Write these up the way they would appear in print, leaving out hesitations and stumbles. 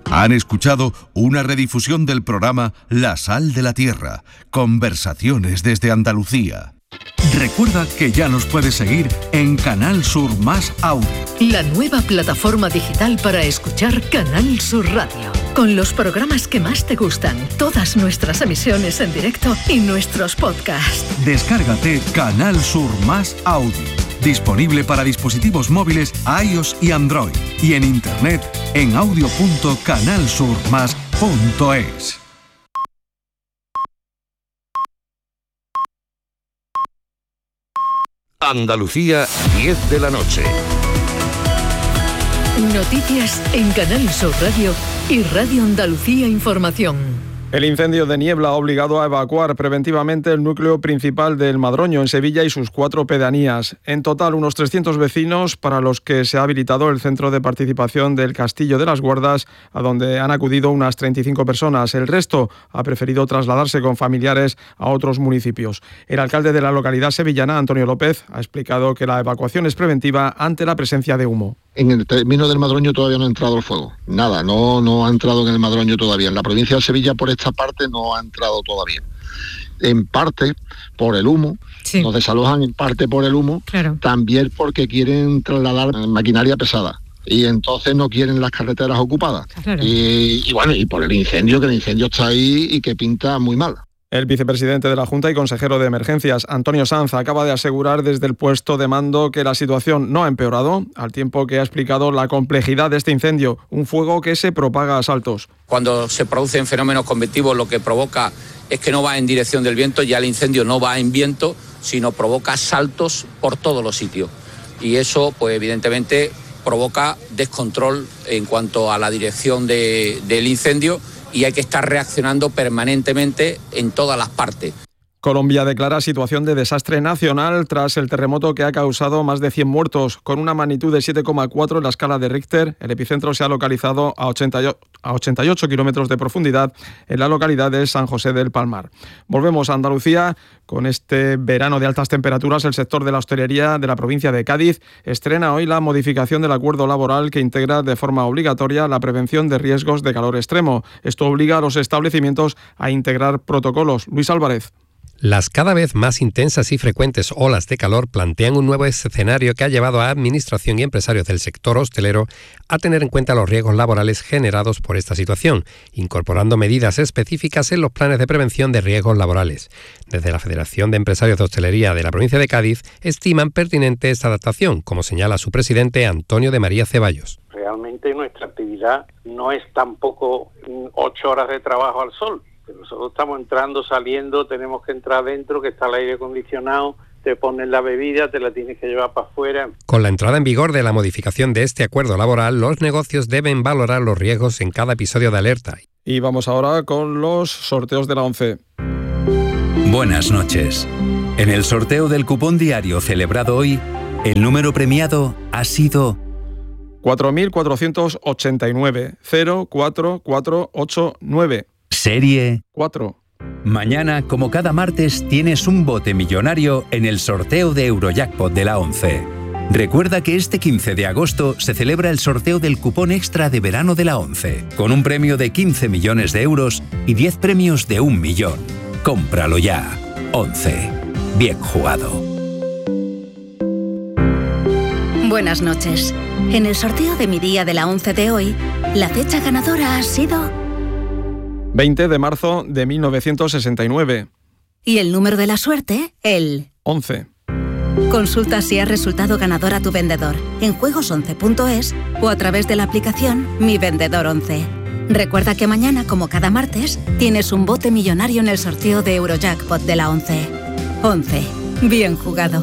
Han escuchado una redifusión del programa La Sal de la Tierra, Conversaciones desde Andalucía. Recuerda que ya nos puedes seguir en Canal Sur Más Audio, la nueva plataforma digital para escuchar Canal Sur Radio, con los programas que más te gustan, todas nuestras emisiones en directo y nuestros podcasts. Descárgate Canal Sur Más Audio, disponible para dispositivos móviles iOS y Android, y en internet en audio.canalsurmas.es. Andalucía, 10 de la noche. Noticias en Canal Sur Radio y Radio Andalucía Información. El incendio de Niebla ha obligado a evacuar preventivamente el núcleo principal del Madroño, en Sevilla, y sus 4 pedanías. En total, unos 300 vecinos, para los que se ha habilitado el centro de participación del Castillo de las Guardas, a donde han acudido unas 35 personas. El resto ha preferido trasladarse con familiares a otros municipios. El alcalde de la localidad sevillana, Antonio López, ha explicado que la evacuación es preventiva ante la presencia de humo. En el término del Madroño todavía no ha entrado el fuego. Nada, no ha entrado en el Madroño todavía. En la provincia de Sevilla, por esta parte, no ha entrado todavía. En parte por el humo, sí. Nos desalojan en parte por el humo, claro. También porque quieren trasladar maquinaria pesada. Y entonces no quieren las carreteras ocupadas. Claro. Y bueno, y por el incendio, que el incendio está ahí y que pinta muy mal. El vicepresidente de la Junta y consejero de Emergencias, Antonio Sanz, acaba de asegurar desde el puesto de mando que la situación no ha empeorado, al tiempo que ha explicado la complejidad de este incendio, un fuego que se propaga a saltos. Cuando se producen fenómenos convectivos, lo que provoca es que no va en dirección del viento, ya el incendio no va en viento, sino provoca saltos por todos los sitios. Y eso, pues evidentemente, provoca descontrol en cuanto a la dirección del incendio, y hay que estar reaccionando permanentemente en todas las partes. Colombia declara situación de desastre nacional tras el terremoto que ha causado más de 100 muertos. Con una magnitud de 7,4 en la escala de Richter, el epicentro se ha localizado a 88 kilómetros de profundidad en la localidad de San José del Palmar. Volvemos a Andalucía. Con este verano de altas temperaturas, el sector de la hostelería de la provincia de Cádiz estrena hoy la modificación del acuerdo laboral que integra de forma obligatoria la prevención de riesgos de calor extremo. Esto obliga a los establecimientos a integrar protocolos. Luis Álvarez. Las cada vez más intensas y frecuentes olas de calor plantean un nuevo escenario que ha llevado a administración y empresarios del sector hostelero a tener en cuenta los riesgos laborales generados por esta situación, incorporando medidas específicas en los planes de prevención de riesgos laborales. Desde la Federación de Empresarios de Hostelería de la provincia de Cádiz estiman pertinente esta adaptación, como señala su presidente Antonio de María Ceballos. Realmente nuestra actividad no es tampoco 8 horas de trabajo al sol. Nosotros estamos entrando, saliendo, tenemos que entrar adentro, que está el aire acondicionado, te ponen la bebida, te la tienes que llevar para afuera. Con la entrada en vigor de la modificación de este acuerdo laboral, los negocios deben valorar los riesgos en cada episodio de alerta. Y vamos ahora con los sorteos de la ONCE. Buenas noches. En el sorteo del cupón diario celebrado hoy, el número premiado ha sido 4.489 04489. Serie 4. Mañana, como cada martes, tienes un bote millonario en el sorteo de Eurojackpot de la ONCE. Recuerda que este 15 de agosto se celebra el sorteo del cupón extra de verano de la ONCE, con un premio de 15 millones de euros y 10 premios de 1 millón. Cómpralo ya. ONCE. Bien jugado. Buenas noches. En el sorteo de mi día de la ONCE de hoy, la fecha ganadora ha sido 20 de marzo de 1969. Y el número de la suerte, el 11. Consulta si has resultado ganador a tu vendedor en juegos11.es o a través de la aplicación Mi Vendedor 11. Recuerda que mañana, como cada martes, tienes un bote millonario en el sorteo de Eurojackpot de la ONCE. 11. Bien jugado.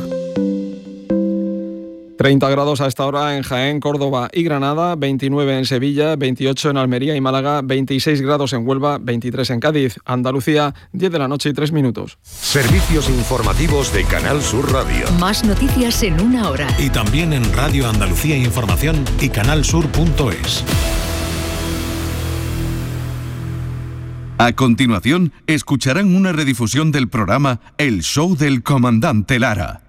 30 grados a esta hora en Jaén, Córdoba y Granada, 29 en Sevilla, 28 en Almería y Málaga, 26 grados en Huelva, 23 en Cádiz. Andalucía, 10 de la noche y 3 minutos. Servicios informativos de Canal Sur Radio. Más noticias en una hora. Y también en Radio Andalucía Información y canalsur.es. A continuación, escucharán una redifusión del programa El Show del Comandante Lara.